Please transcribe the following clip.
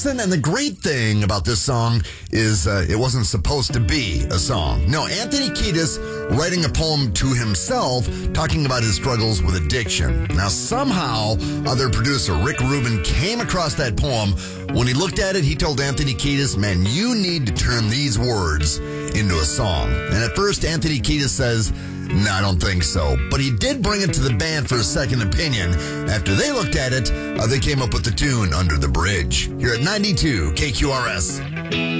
And the great thing about this song is it wasn't supposed to be a song. No, Anthony Kiedis writing a poem to himself talking about his struggles with addiction. Now, somehow, other producer Rick Rubin came across that poem. When he looked at it, he told Anthony Kiedis, man, you need to turn these words into a song. And at first, Anthony Kiedis says, no, I don't think so. But he did bring it to the band for a second opinion. After they looked at it, they came up with the tune Under the Bridge. Here at 92 KQRS.